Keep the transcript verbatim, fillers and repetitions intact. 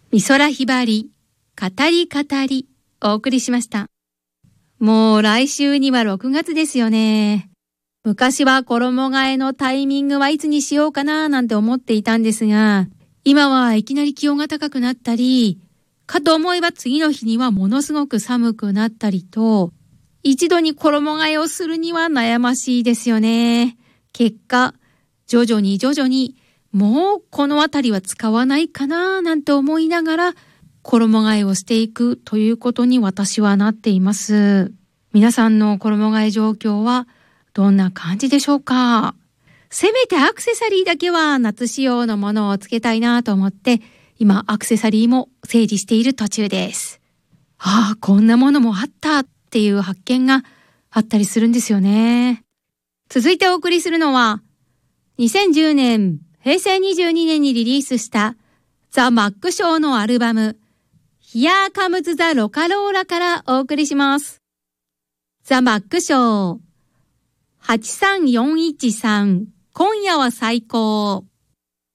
美空ひばり、語り語り、お送りしました。もう来週にはろくがつですよね。昔は衣替えのタイミングはいつにしようかななんて思っていたんですが、今はいきなり気温が高くなったり、かと思えば次の日にはものすごく寒くなったりと、一度に衣替えをするには悩ましいですよね。結果、徐々に徐々にもうこのあたりは使わないかななんて思いながら衣替えをしていくということに私はなっています。皆さんの衣替え状況はどんな感じでしょうか？せめてアクセサリーだけは夏仕様のものをつけたいなと思って今アクセサリーも整理している途中です。ああ、こんなものもあったっていう発見があったりするんですよね。続いてお送りするのはにせんじゅうねんへいせいにじゅうにねんにリリースしたザ・マックショーのアルバム Here Comes the Rock'n'Roll からお送りします。ザ・マックショーはちさんよんいちさん今夜は最高。